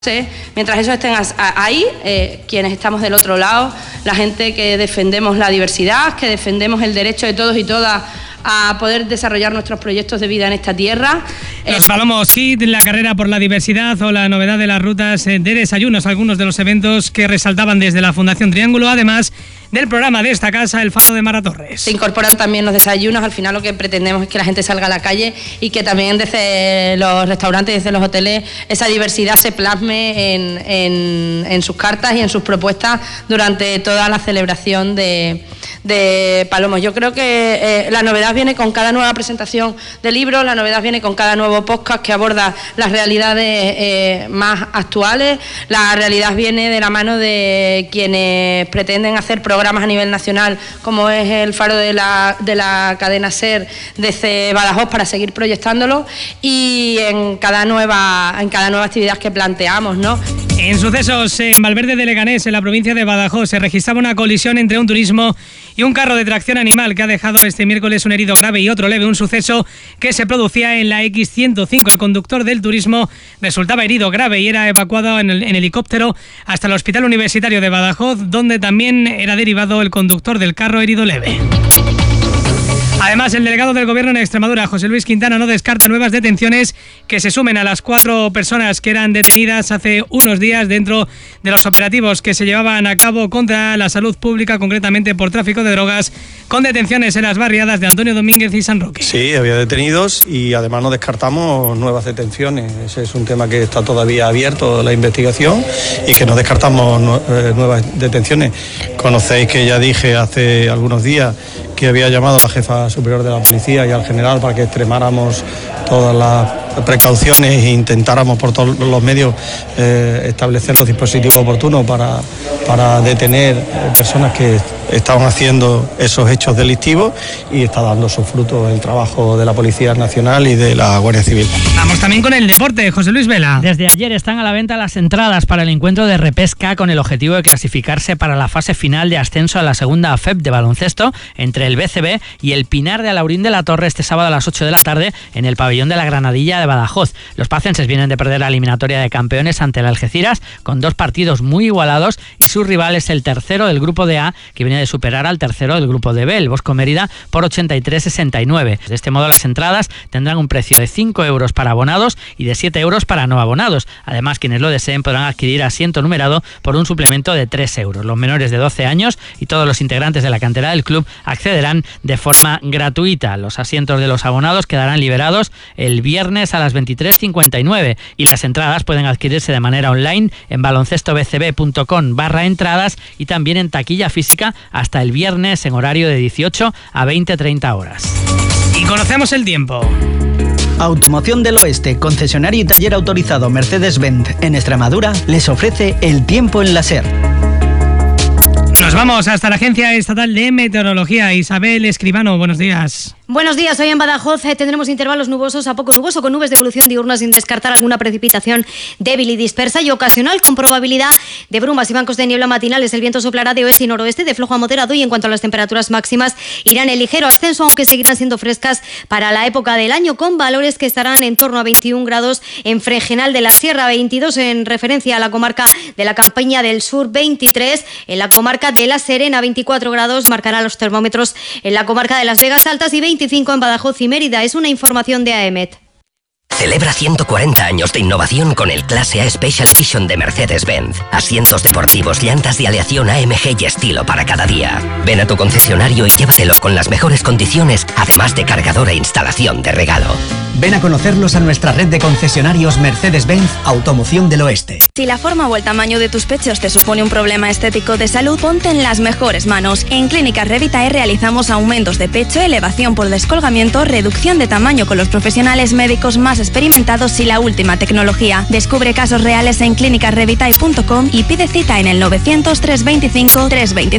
Mientras ellos estén ahí, quienes estamos del otro lado, la gente que defendemos la diversidad, que defendemos el derecho de todos y todas a poder desarrollar nuestros proyectos de vida en esta tierra. Los Palomos sí, la carrera por la diversidad o la novedad de las rutas de desayunos, algunos de los eventos que resaltaban desde la Fundación Triángulo, además del programa de esta casa, el Faro de Mara Torres. Se incorporan también los desayunos. Al final lo que pretendemos es que la gente salga a la calle y que también desde los restaurantes, desde los hoteles, esa diversidad se plasme en sus cartas y en sus propuestas durante toda la celebración de Palomos. Yo creo que la novedad viene con cada nueva presentación de libros, la novedad viene con cada nuevo podcast que aborda las realidades más actuales, la realidad viene de la mano de quienes pretenden hacer programas a nivel nacional, como es el Faro de la cadena SER desde Badajoz, para seguir proyectándolo, y en cada nueva actividad que planteamos, ¿no? En sucesos en Valverde de Leganés, en la provincia de Badajoz, se registraba una colisión entre un turismo y un carro de tracción animal que ha dejado este miércoles un herido grave y otro leve, un suceso que se producía en la X105. El conductor del turismo resultaba herido grave y era evacuado en helicóptero hasta el Hospital Universitario de Badajoz, donde también era derivado el conductor del carro herido leve. Además, el delegado del Gobierno en Extremadura, José Luis Quintana, no descarta nuevas detenciones que se sumen a las 4 personas que eran detenidas hace unos días dentro de los operativos que se llevaban a cabo contra la salud pública, concretamente por tráfico de drogas, con detenciones en las barriadas de Antonio Domínguez y San Roque. Sí, había detenidos y además no descartamos nuevas detenciones. Ese es un tema que está todavía abierto, la investigación, y que no descartamos nuevas detenciones. Conocéis que ya dije hace algunos días que había llamado a la jefa superior de la policía y al general para que extremáramos todas las precauciones e intentáramos por todos los medios establecer los dispositivos oportunos para detener personas que estaban haciendo esos hechos delictivos, y está dando su fruto el trabajo de la Policía Nacional y de la Guardia Civil. Vamos también con el deporte, José Luis Vela. Desde ayer están a la venta las entradas para el encuentro de repesca con el objetivo de clasificarse para la fase final de ascenso a la segunda FEP de baloncesto entre el BCB y el Pinar de Alaurín de la Torre este sábado a las 8 de la tarde en el pabellón de la Granadilla de Badajoz. Los pacenses vienen de perder la eliminatoria de campeones ante el Algeciras con 2 partidos muy igualados, y su rival es el tercero del grupo de A, que viene de superar al tercero del grupo de B, el Bosco Mérida, por 83-69. De este modo, las entradas tendrán un precio de 5 euros para abonados y de 7 euros para no abonados. Además, quienes lo deseen podrán adquirir asiento numerado por un suplemento de 3 euros. Los menores de 12 años y todos los integrantes de la cantera del club accederán de forma gratuita. Los asientos de los abonados quedarán liberados el viernes a las 23:59 y las entradas pueden adquirirse de manera online en baloncestovcb.com/entradas y también en taquilla física hasta el viernes en horario de 18 a 20:30 horas. Y conocemos el tiempo. Automoción del Oeste, concesionario y taller autorizado Mercedes-Benz en Extremadura, les ofrece el tiempo en la SER. Nos vamos hasta la Agencia Estatal de Meteorología. Isabel Escribano, buenos días. Buenos días, hoy en Badajoz tendremos intervalos nubosos a poco nuboso con nubes de evolución diurna sin descartar alguna precipitación débil y dispersa y ocasional con probabilidad de brumas y bancos de niebla matinales. El viento soplará de oeste y noroeste de flojo a moderado, y en cuanto a las temperaturas máximas irán en ligero ascenso, aunque seguirán siendo frescas para la época del año, con valores que estarán en torno a 21 grados en Fregenal de la Sierra, 22 en referencia a la comarca de la Campiña del Sur, 23 en la comarca de La Serena, 24 grados marcarán los termómetros en la comarca de Las Vegas Altas y 25 en Badajoz y Mérida. Es una información de AEMET. Celebra 140 años de innovación con el Clase A Special Edition de Mercedes-Benz. Asientos deportivos, llantas de aleación AMG y estilo para cada día. Ven a tu concesionario y llévatelo con las mejores condiciones, además de cargador e instalación de regalo. Ven a conocerlos a nuestra red de concesionarios Mercedes-Benz Automoción del Oeste. Si la forma o el tamaño de tus pechos te supone un problema estético de salud, ponte en las mejores manos. En Clínicas Revitae realizamos aumentos de pecho, elevación por descolgamiento, reducción de tamaño con los profesionales médicos más experimentados y la última tecnología. Descubre casos reales en clinicasrevitae.com y pide cita en el 900 325 325.